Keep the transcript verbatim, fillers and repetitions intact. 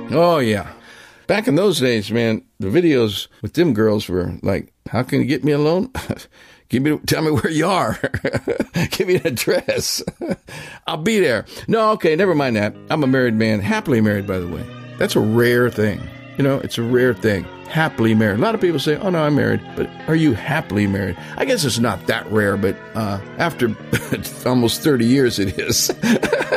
Oh, yeah. Back in those days, man, the videos with them girls were like, how can you get me a loan? Give me, tell me where you are. Give me an address. I'll be there. No, okay, never mind that. I'm a married man, happily married, by the way. That's a rare thing. You know, it's a rare thing. Happily married. A lot of people say, oh, no, I'm married. But are you happily married? I guess it's not that rare, but uh, after almost thirty years, it is.